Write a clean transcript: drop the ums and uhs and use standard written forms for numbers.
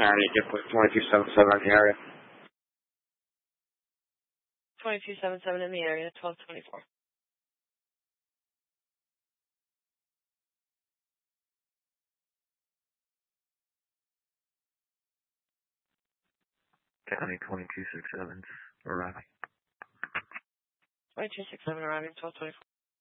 County, get put 2277 in the area. 2277 in the area, 1224. County 2267 arriving. 2267 arriving, 1224.